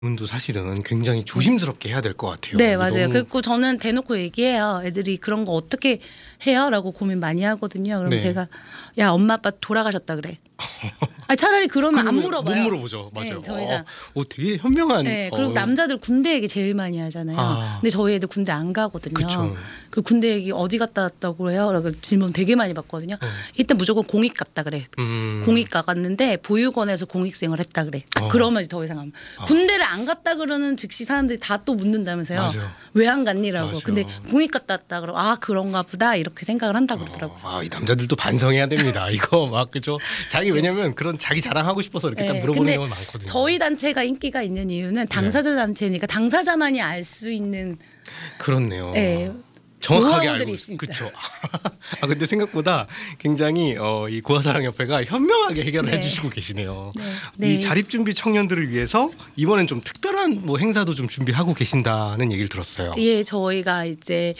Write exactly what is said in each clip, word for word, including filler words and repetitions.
분도 사실은 굉장히 조심스럽게 해야 될 것 같아요. 네, 맞아요. 너무... 그리고 저는 대놓고 얘기해요. 애들이 그런 거 어떻게 해요? 라고 고민 많이 하거든요. 그럼 네. 제가 야 엄마 아빠 돌아가셨다 그래. 아 차라리 그러면 안 물어봐요. 못 물어보죠. 맞아요. 네, 더 이상. 어, 어, 되게 현명한. 네, 그리고 어... 남자들 군대 얘기 제일 많이 하잖아요. 아. 근데 저희 애들 군대 안 가거든요. 그쵸. 그 군대 얘기 어디 갔다 왔다고 해요? 라고 질문 되게 많이 받거든요. 어. 이때 무조건 공익 갔다 그래. 음... 공익 가갔는데 보육원에서 공익생활 했다 그래. 딱 어. 그러면 더 이상 안. 어. 군대를 안 갔다 그러는 즉시 사람들이 다 또 묻는다면서요. 왜 안 갔니라고. 맞아요. 근데 공익 갔다 왔다 그러고 아 그런가 보다 이렇게 생각을 한다 그러더라고요. 어, 아, 이 남자들도 반성해야 됩니다. 이거 막 그죠? 자기 왜냐면 그런 자기 자랑하고 싶어서 이렇게 딱 네, 물어보는 근데 경우가 많거든요. 저희 단체가 인기가 있는 이유는 당사자 단체니까 당사자만이 알 수 있는. 그렇네요. 네. 정확하게 노하우들이 알고 있습니다. 그렇죠. 아 근데 생각보다 굉장히 어, 이 고아사랑협회가 현명하게 해결을 네. 해주시고 계시네요. 네. 네. 이 자립준비 청년들을 위해서 이번엔 좀 특별한 뭐 행사도 좀 준비하고 계신다는 얘기를 들었어요. 예, 저희가 이제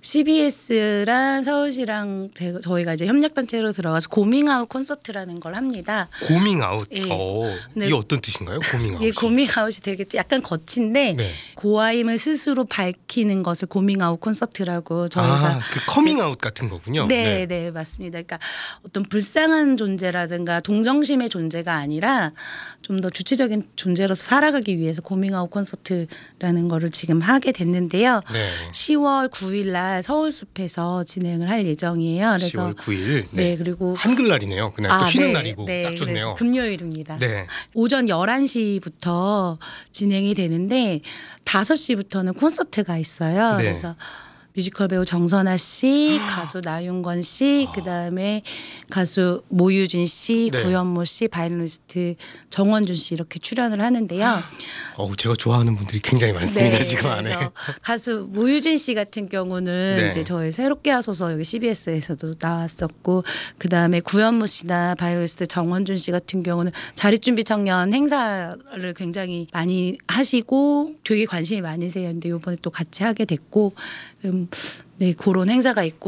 씨비에스랑 서울시랑 제, 저희가 이제 협력단체로 들어가서 고밍아웃 콘서트라는 걸 합니다. 고밍아웃. 예. 어, 네. 이게 어떤 뜻인가요? 고밍아웃. 이 고밍아웃이 되게 약간 거친데 네. 고아임을 스스로 밝히는 것을 고밍아웃 콘서트라고 저희가 아, 그 커밍아웃 같은 거군요. 네, 네, 네, 맞습니다. 그러니까 어떤 불쌍한 존재라든가 동정심의 존재가 아니라 좀 더 주체적인 존재로서 살아가기 위해서 고밍아웃 콘서트라는 거를 지금 하게 됐는데요. 네. 시월 구일 날 서울숲에서 진행을 할 예정이에요. 그래서 시월 구일. 네, 네. 그리고 한글날이네요. 그날 또 쉬는 네, 날이고 네, 딱 좋네요. 그래서 금요일입니다. 네. 오전 열한 시부터 진행이 되는데 다섯 시부터는 콘서트가 있어요. 네. 그래서 뮤지컬 배우 정선아 씨, 가수 나윤건 씨, 그다음에 가수 모유진 씨, 네. 구현모 씨, 바이올리니스트 정원준 씨 이렇게 출연을 하는데요. 어, 제가 좋아하는 분들이 굉장히 많습니다. 지금 안에. 그래서 가수 모유진 씨 같은 경우는 네. 이제 저희 새롭게 하소서 여기 씨비에스에서도 나왔었고, 그 다음에 구현모 씨나 바이올리스트 정원준 씨 같은 경우는 자립준비 청년 행사를 굉장히 많이 하시고 되게 관심이 많으세요. 근데 이번에 또 같이 하게 됐고, 음, 네, 그런 행사가 있고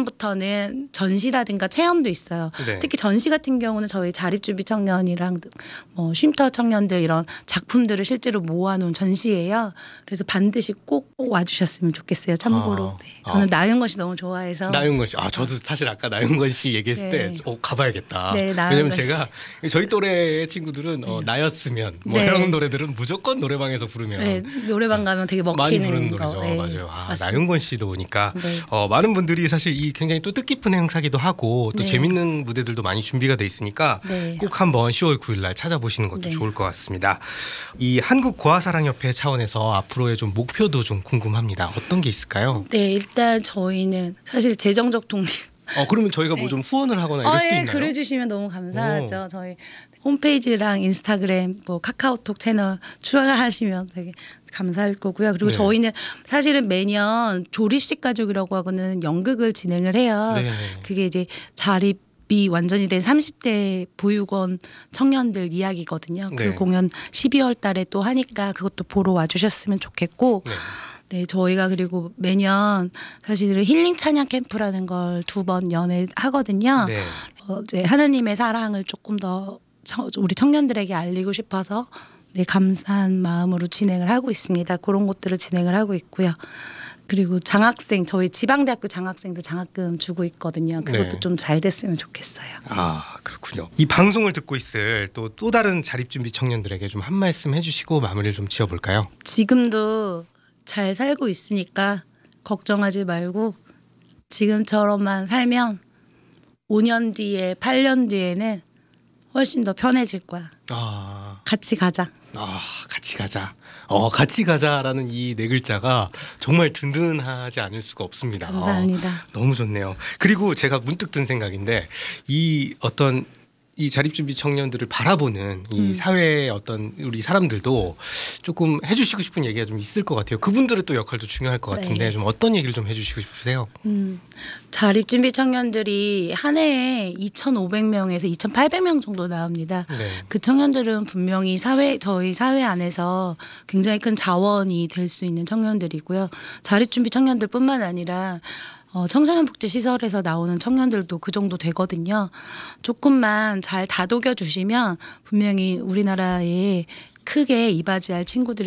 오전부터는 전시라든가 체험도 있어요. 네. 특히 전시 같은 경우는 저희 자립준비 청년이랑 뭐 쉼터 청년들 이런 작품들을 실제로 모아놓은 전시예요. 그래서 반드시 꼭 와주셨으면 좋겠어요. 참고로 아, 네, 저는 아. 나윤건 씨 너무 좋아해서. 나윤건 씨, 아 저도 사실 아까 나윤건 씨 얘기했을 네. 때, 어 가봐야겠다. 네, 나윤건 왜냐면 씨. 제가 저희 또래 친구들은 어, 나였으면 뭐 네. 이런 노래들은 무조건 노래방에서 부르면 네, 노래방 가면 되게 먹히는 많이 부르는 노래죠. 거. 네, 맞아요. 아, 맞습니다. 나윤건 씨도 오니까 네. 어, 많은 분들이 사실 이 굉장히 또 뜻깊은 행사기도 하고 또 네. 재밌는 무대들도 많이 준비가 돼 있으니까 네. 꼭 한번 시월 구일 날 찾아보시는 것도 네. 좋을 것 같습니다. 이 한국고아사랑협회 차원에서 앞으로의 좀 목표도 좀 궁금합니다. 어떤 게 있을까요? 네, 일단 저희는 사실 재정적 독립. 어 그러면 저희가 뭐 좀 후원을 하거나 이럴 어, 수도 예, 있나요? 그래주시면 너무 감사하죠. 저희 홈페이지랑 인스타그램, 뭐 카카오톡 채널 추가하시면 되게 감사할 거고요. 그리고 네. 저희는 사실은 매년 조립식 가족이라고 하고는 연극을 진행을 해요. 네. 그게 이제 자립 이 완전히 된 삼십 대 보육원 청년들 이야기거든요. 네. 그 공연 십이월 달에 또 하니까 그것도 보러 와주셨으면 좋겠고, 네. 네, 저희가 그리고 매년 사실 힐링 찬양 캠프라는 걸 두 번 연애 하거든요. 네. 어, 이제 하나님의 사랑을 조금 더 청- 우리 청년들에게 알리고 싶어서 네, 감사한 마음으로 진행을 하고 있습니다. 그런 것들을 진행을 하고 있고요. 그리고 장학생, 저희 지방대학교 장학생들 장학금 주고 있거든요. 그것도 네. 좀 잘 됐으면 좋겠어요. 아 그렇군요. 이 방송을 듣고 있을 또 또 다른 자립준비 청년들에게 좀 한 말씀 해주시고 마무리를 좀 지어볼까요? 지금도 잘 살고 있으니까 걱정하지 말고 지금처럼만 살면 오 년 뒤에 팔 년 뒤에는 훨씬 더 편해질 거야. 아, 같이 가자. 아 같이 가자. 어 같이 가자라는 이 네 글자가 정말 든든하지 않을 수가 없습니다. 감사합니다. 어, 너무 좋네요. 그리고 제가 문득 든 생각인데 이 어떤 이 자립준비 청년들을 바라보는 이 음. 사회의 어떤 우리 사람들도 조금 해주시고 싶은 얘기가 좀 있을 것 같아요. 그분들의 또 역할도 중요할 것 같은데 네. 좀 어떤 얘기를 좀 해주시고 싶으세요? 음, 자립준비 청년들이 한 해에 이천오백 명에서 이천팔백 명 정도 나옵니다. 네. 그 청년들은 분명히 사회 저희 사회 안에서 굉장히 큰 자원이 될 수 있는 청년들이고요. 자립준비 청년들뿐만 아니라 어, 청소년 복지 시설에서 나오는 청년들도 그 정도 되거든요. 조금만 잘 다독여 주시면 분명히 우리나라에 크게 이바지할 친구들이